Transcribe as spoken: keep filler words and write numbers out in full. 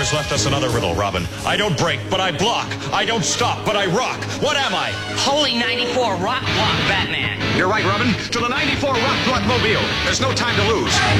Miller's left us another riddle, Robin. I don't break, but I block. I don't stop, but I rock. What am I? Holy ninety-four Rock Block Batman. You're right, Robin. To the ninety-four Rock Block Mobile. There's no time to lose.